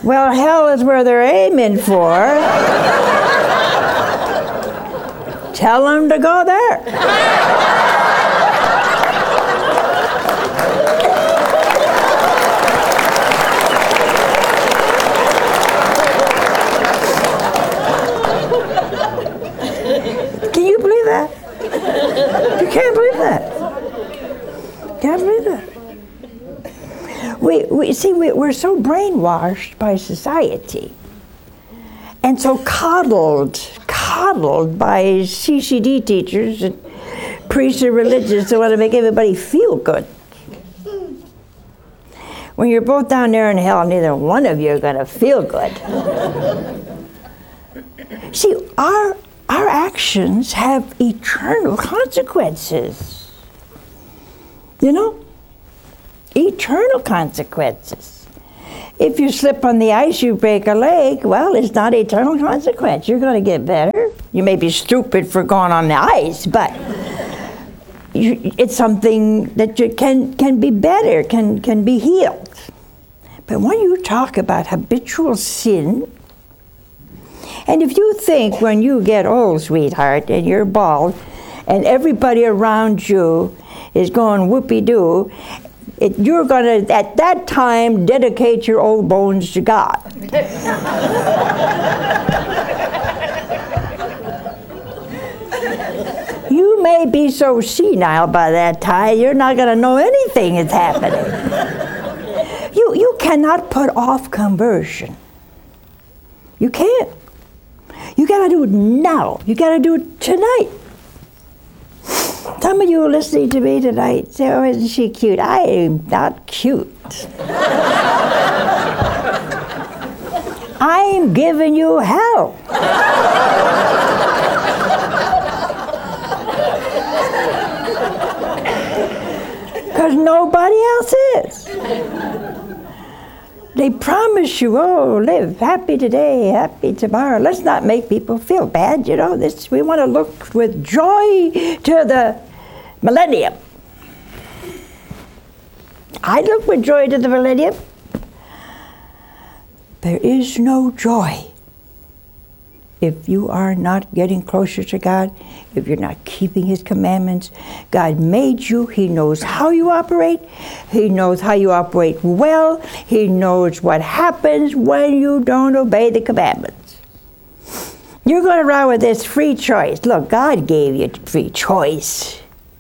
Well, hell is where they're aiming for. Tell them to go there. Can you believe that? You can't believe that. Can't believe that. We're so brainwashed by society and so coddled by CCD teachers and priests and religions that want to make everybody feel good. When you're both down there in hell, neither one of you are going to feel good. See, our actions have eternal consequences. You know? Eternal consequences. If you slip on the ice, you break a leg, well, it's not eternal consequence. You're going to get better. You may be stupid for going on the ice, but it's something that can be better, can be healed. But when you talk about habitual sin, and if you think when you get old, sweetheart, and you're bald, and everybody around you is going whoopee-doo, you're going to, at that time, dedicate your old bones to God. You may be so senile by that time, you're not going to know anything that's happening. You cannot put off conversion. You can't. You got to do it now. You got to do it tonight. Some of you listening to me tonight say, oh, isn't she cute? I am not cute. I'm giving you hell. Because nobody else is. They promise you, oh, live happy today, happy tomorrow. Let's not make people feel bad, you know. We want to look with joy to the millennium. I look with joy to the millennium. There is no joy if you are not getting closer to God, if you're not keeping His commandments. God made you. He knows how you operate. He knows how you operate well. He knows what happens when you don't obey the commandments. You're going around with this free choice. Look, God gave you free choice.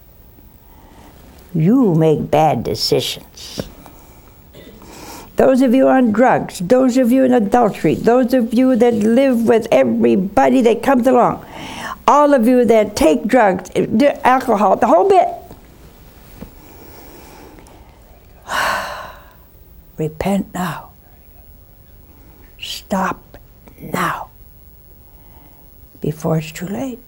You make bad decisions. Those of you on drugs, those of you in adultery, those of you that live with everybody that comes along, all of you that take drugs, alcohol, the whole bit. Repent now. Stop now. Before it's too late.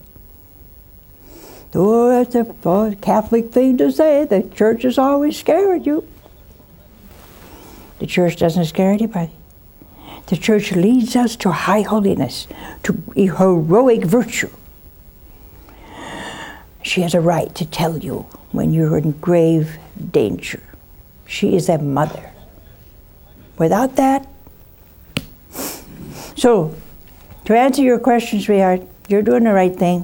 Oh, that's a Catholic thing to say. The church is always scared you. The church doesn't scare anybody. The church leads us to high holiness, to heroic virtue. She has a right to tell you when you're in grave danger. She is a mother. Without that, so to answer your question, sweetheart, you're doing the right thing.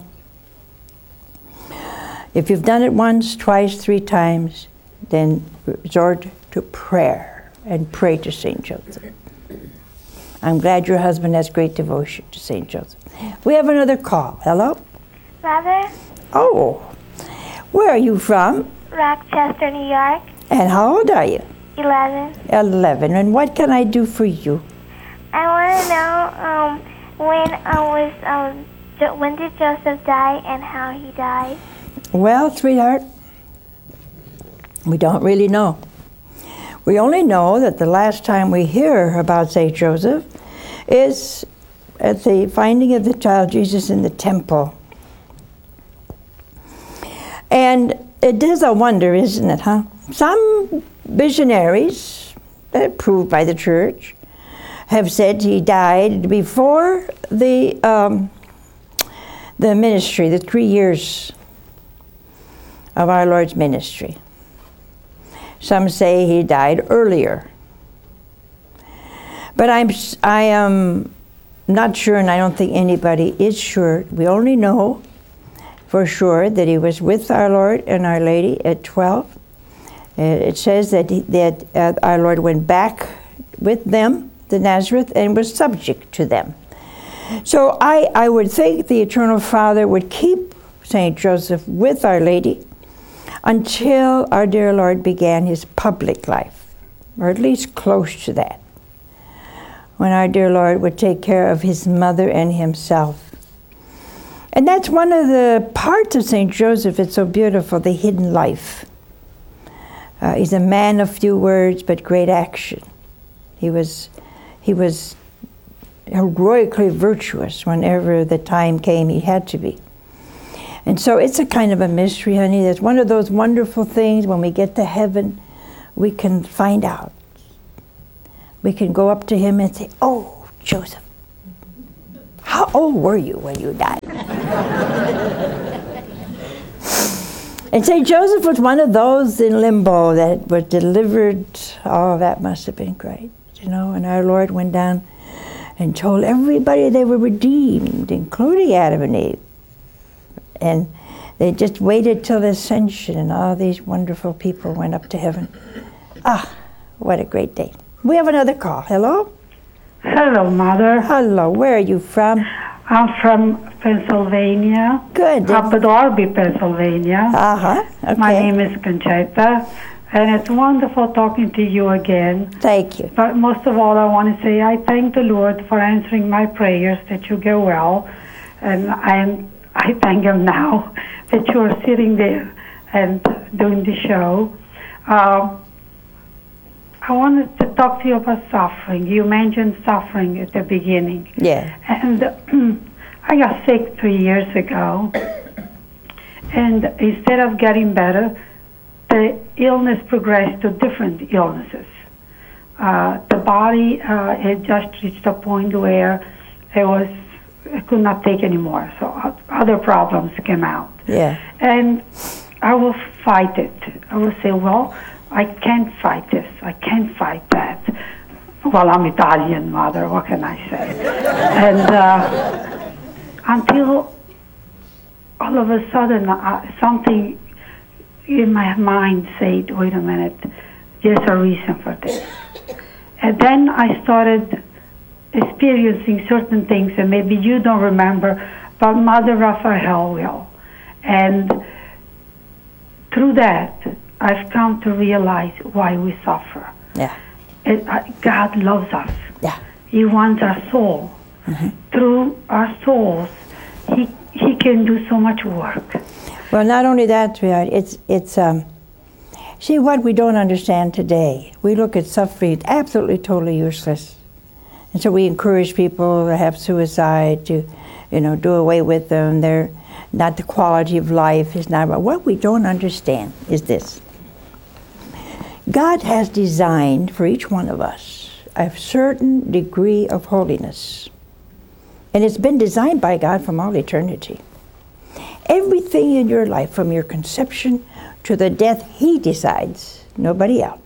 If you've done it once, twice, 3 times, then resort to prayer. And pray to St. Joseph. I'm glad your husband has great devotion to St. Joseph. We have another call. Hello? Mother? Oh. Where are you from? Rochester, New York. And how old are you? 11. 11. And what can I do for you? I want to know when did Joseph die and how he died? Well, sweetheart, we don't really know. We only know that the last time we hear about St. Joseph is at the finding of the child Jesus in the temple. And it is a wonder, isn't it, huh? Some visionaries, proved by the church, have said he died before the ministry, the 3 years of our Lord's ministry. Some say he died earlier. But I am not sure, and I don't think anybody is sure. We only know for sure that he was with our Lord and Our Lady at 12. It says that our Lord went back with them to Nazareth and was subject to them. So I would think the Eternal Father would keep St. Joseph with Our Lady until our dear Lord began his public life, or at least close to that, when our dear Lord would take care of his mother and himself. And that's one of the parts of St. Joseph. It's so beautiful, the hidden life. He's a man of few words, but great action. He was heroically virtuous whenever the time came he had to be. And so it's a kind of a mystery, honey. That's one of those wonderful things when we get to heaven, we can find out. We can go up to him and say, "Oh, Joseph, how old were you when you died?" And St. Joseph was one of those in limbo that was delivered. Oh, that must have been great, you know. And our Lord went down and told everybody they were redeemed, including Adam and Eve. And they just waited till the ascension, and all these wonderful people went up to heaven. Ah, what a great day. We have another call. Hello? Hello, Mother. Hello, where are you from? I'm from Pennsylvania. Good. Upper Darby, Pennsylvania. Uh-huh, okay. My name is Conchetta, and it's wonderful talking to you again. Thank you. But most of all, I want to say I thank the Lord for answering my prayers that you get well, and I thank him now that you are sitting there and doing the show. I wanted to talk to you about suffering. You mentioned suffering at the beginning. Yeah. And I got sick 3 years ago. And instead of getting better, the illness progressed to different illnesses. The body, it just reached a point where it could not take anymore. So other problems came out. Yeah. And I will fight it. I will say, well, I can't fight this. I can't fight that. Well, I'm Italian, Mother. What can I say? And until all of a sudden, something in my mind said, wait a minute, there's a reason for this. And then I started experiencing certain things that maybe you don't remember, but Mother Raphael will. And through that, I've come to realize why we suffer. Yeah. God loves us. Yeah. He wants our soul. Mm-hmm. Through our souls, He can do so much work. Well, not only that, sweetheart, it's see what we don't understand today. We look at suffering absolutely totally useless. And so we encourage people to have suicide, to, do away with them. They're not the quality of life is not. But what we don't understand is this. God has designed for each one of us a certain degree of holiness. And it's been designed by God from all eternity. Everything in your life, from your conception to the death He decides, nobody else,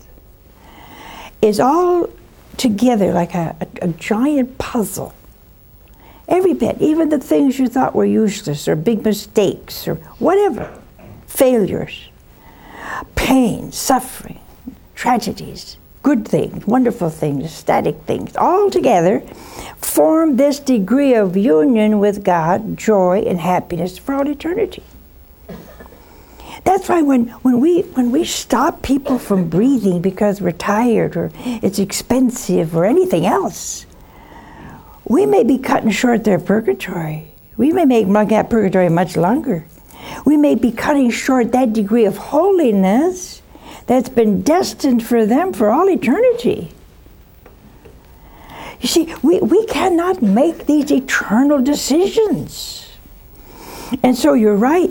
is all together like a giant puzzle. Every bit, even the things you thought were useless or big mistakes or whatever, failures, pain, suffering, tragedies, good things, wonderful things, ecstatic things, all together form this degree of union with God, joy and happiness for all eternity. That's why when we stop people from breathing because we're tired or it's expensive or anything else, we may be cutting short their purgatory. We may make that purgatory much longer. We may be cutting short that degree of holiness that's been destined for them for all eternity. You see, we cannot make these eternal decisions. And so you're right.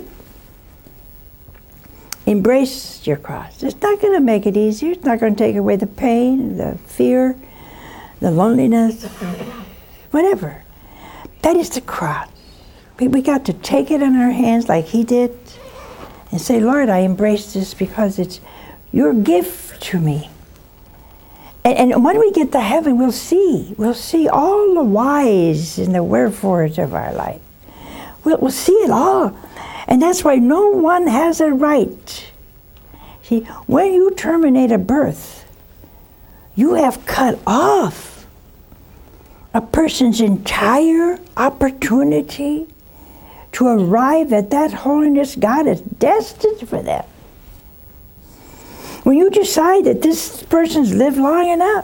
Embrace your cross. It's not going to make it easier. It's not going to take away the pain, the fear, the loneliness, whatever. That is the cross. We got to take it in our hands like He did and say, Lord, I embrace this because it's your gift to me. And when we get to heaven, we'll see all the whys and the wherefores of our life. We'll see it all. And that's why no one has a right. See, when you terminate a birth, you have cut off a person's entire opportunity to arrive at that holiness God has destined for them. When you decide that this person's lived long enough,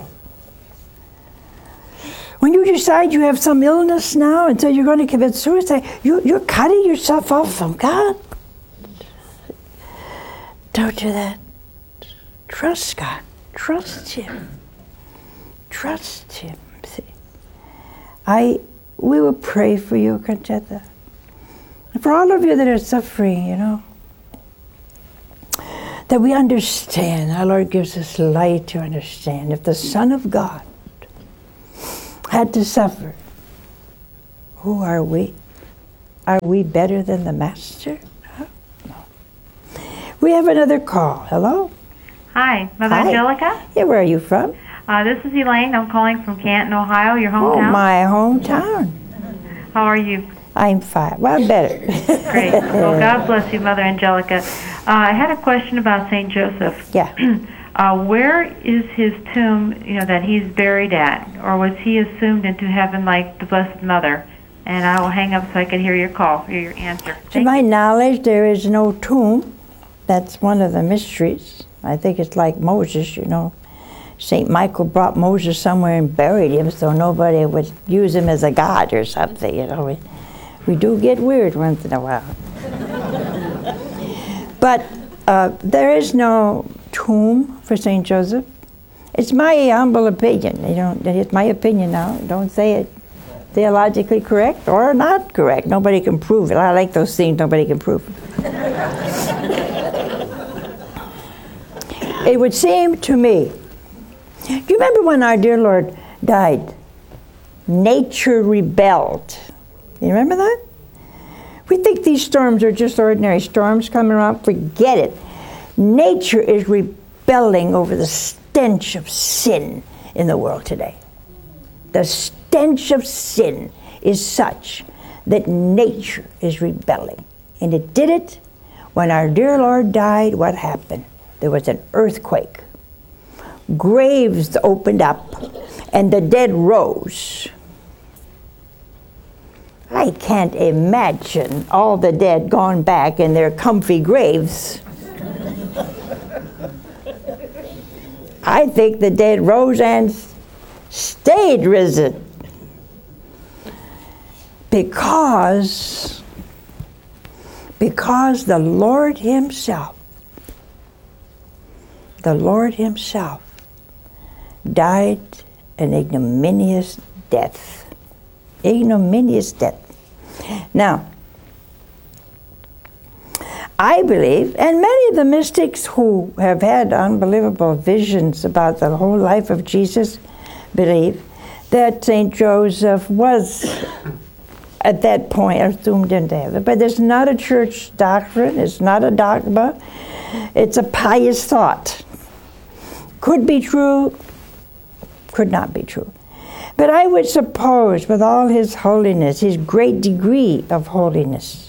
when you decide you have some illness now and so you're going to commit suicide, you're cutting yourself off from God. Don't do that. Trust God. Trust Him. Trust Him. See, we will pray for you, Conchetta. And for all of you that are suffering, that we understand. Our Lord gives us light to understand. If the Son of God had to suffer, who are we? Are we better than the Master? No. We have another call. Hello? Hi, Mother Hi. Angelica. Yeah, where are you from? This is Elaine. I'm calling from Canton, Ohio, your Oh, hometown. my hometown. How are you? I'm fine. Well, better. Great. Well, God bless you, Mother Angelica. I had a question about St. Joseph. Yeah. Where is his tomb, that he's buried at? Or was he assumed into heaven like the Blessed Mother? And I will hang up so I can hear your call, hear your answer. To my knowledge, there is no tomb. That's one of the mysteries. I think it's like Moses, St. Michael brought Moses somewhere and buried him so nobody would use him as a god or something, We do get weird once in a while. But there is no tomb for St. Joseph. It's my humble opinion. It's my opinion now. Don't say it theologically correct or not correct. Nobody can prove it. I like those things nobody can prove. It would seem to me, do you remember when our dear Lord died? Nature rebelled. You remember that? We think these storms are just ordinary storms coming around. Forget it. Nature is rebelling over the stench of sin in the world today. The stench of sin is such that nature is rebelling. And it did it when our dear Lord died. What happened? There was an earthquake. Graves opened up and the dead rose. I can't imagine all the dead gone back in their comfy graves. I think the dead rose and stayed risen. Because the Lord Himself died an ignominious death. Ignominious death. Now, I believe, and many of the mystics who have had unbelievable visions about the whole life of Jesus believe that St. Joseph was at that point assumed into heaven. But it's not a church doctrine, it's not a dogma, it's a pious thought. Could be true, could not be true. But I would suppose with all his holiness, his great degree of holiness,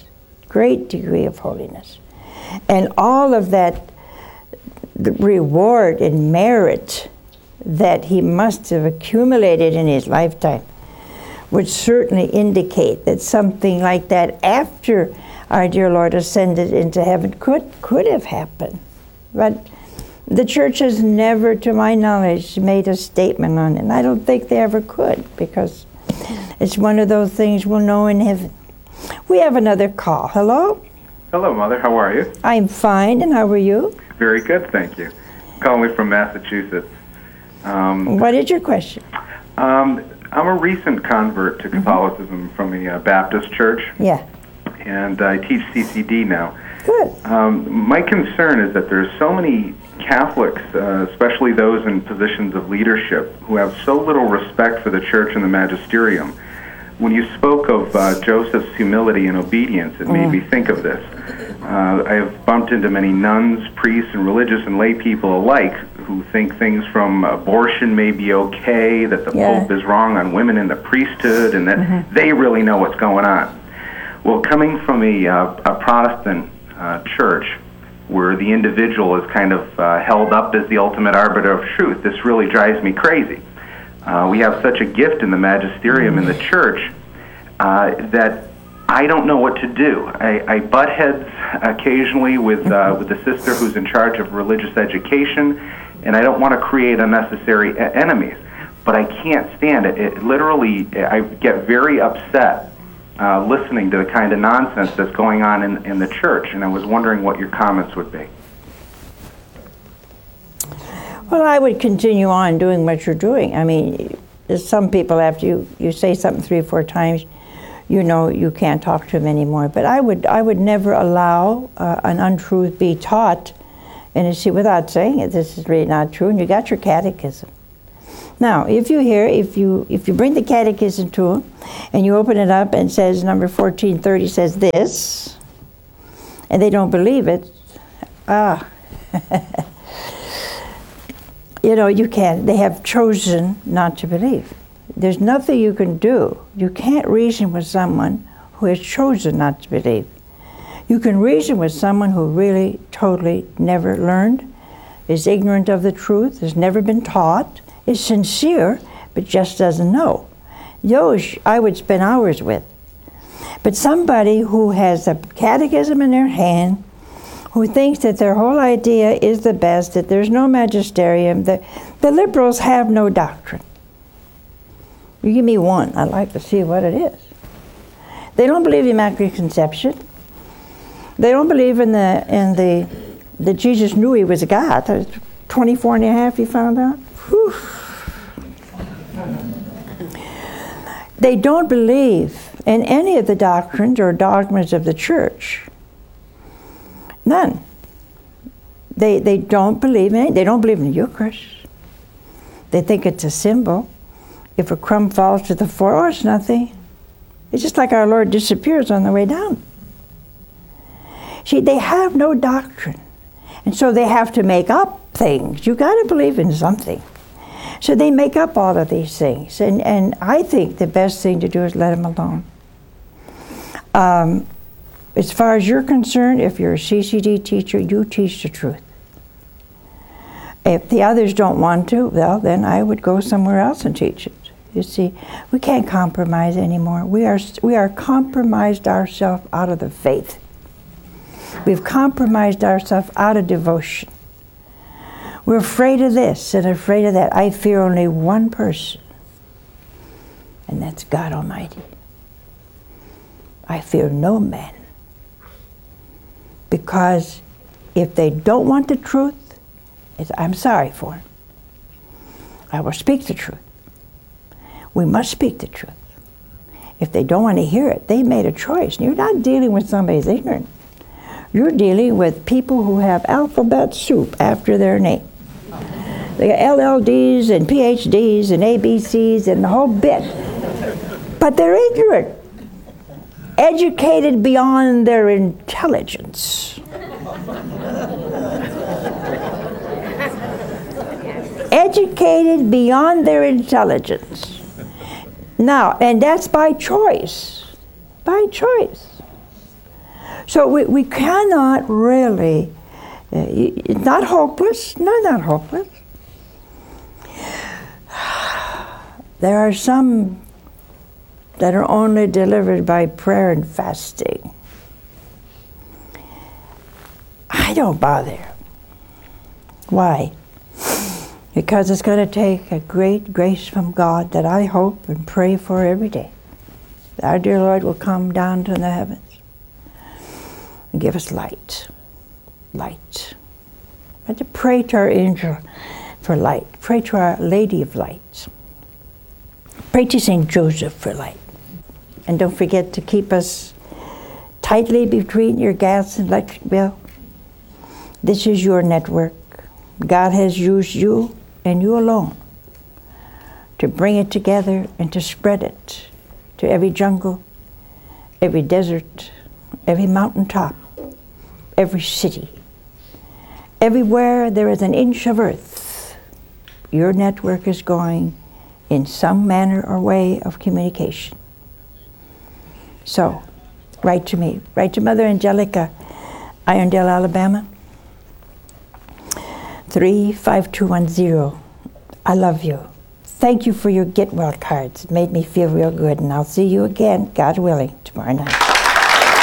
and all of that the reward and merit that he must have accumulated in his lifetime would certainly indicate that something like that after our dear Lord ascended into heaven could have happened. But the church has never, to my knowledge, made a statement on it. And I don't think they ever could, because it's one of those things we'll know in heaven. We have another call. Hello? Hello, Mother. How are you? I'm fine, and how are you? Very good, thank you. Calling from Massachusetts. What is your question? I'm a recent convert to Catholicism from a Baptist church. Yeah. And I teach CCD now. Good. My concern is that there's so many Catholics, especially those in positions of leadership, who have so little respect for the church and the magisterium. When you spoke of Joseph's humility and obedience, it made me think of this. I have bumped into many nuns, priests, and religious and lay people alike who think things from abortion may be okay, that the Pope is wrong on women in the priesthood, and that they really know what's going on. Well, coming from a Protestant church, where the individual is kind of held up as the ultimate arbiter of truth, this really drives me crazy. We have such a gift in the magisterium in the church that I don't know what to do. I butt heads occasionally with the sister who's in charge of religious education, and I don't want to create unnecessary enemies. But I can't stand it. It literally, I get very upset listening to the kind of nonsense that's going on in the church, and I was wondering what your comments would be. Well, I would continue on doing what you're doing. I mean, there's some people, after you say something 3 or 4 times, you know you can't talk to them anymore. But I would never allow an untruth be taught. And you see, without saying it, this is really not true. And you got your catechism. Now, if you bring the catechism to them, and you open it up and it says number 1430 says this, and they don't believe it, you know, you can't. They have chosen not to believe. There's nothing you can do. You can't reason with someone who has chosen not to believe. You can reason with someone who really, totally never learned, is ignorant of the truth, has never been taught, is sincere, but just doesn't know. Those I would spend hours with. But somebody who has a catechism in their hand, who thinks that their whole idea is the best, that there's no magisterium, the liberals have no doctrine. You give me one, I'd like to see what it is. They don't believe in Immaculate Conception. They don't believe in that Jesus knew he was God. 24 and a half, he found out. Whew. They don't believe in any of the doctrines or dogmas of the church. None. They don't believe in it. They don't believe in the Eucharist. They think it's a symbol. If a crumb falls to the floor, it's nothing. It's just like our Lord disappears on the way down. See, they have no doctrine. And so they have to make up things. You got to believe in something. So they make up all of these things. And I think the best thing to do is let them alone. As far as you're concerned, if you're a CCD teacher, you teach the truth. If the others don't want to, well, then I would go somewhere else and teach it. You see, we can't compromise anymore. We are compromised ourselves out of the faith. We've compromised ourselves out of devotion. We're afraid of this and afraid of that. I fear only one person, and that's God Almighty. I fear no man. Because if they don't want the truth, I'm sorry for them. I will speak the truth. We must speak the truth. If they don't want to hear it, they made a choice. You're not dealing with somebody who's ignorant. You're dealing with people who have alphabet soup after their name. They got LLDs and PhDs and ABCs and the whole bit. But they're ignorant. Educated beyond their intelligence. Educated beyond their intelligence. Now, and that's by choice. By choice. So we cannot really, it's not hopeless. No, not hopeless. There are some that are only delivered by prayer and fasting. I don't bother. Why? Because it's going to take a great grace from God that I hope and pray for every day. Our dear Lord will come down to the heavens and give us light. Light. But to pray to our angel for light. Pray to Our Lady of Light. Pray to St. Joseph for light. And don't forget to keep us tightly between your gas and electric bill. This is your network. God has used you and you alone to bring it together and to spread it to every jungle, every desert, every mountaintop, every city. Everywhere there is an inch of earth, your network is going in some manner or way of communication. So, write to me. Write to Mother Angelica, Irondale, Alabama, 35210. I love you. Thank you for your Get Well cards. It made me feel real good, and I'll see you again, God willing, tomorrow night.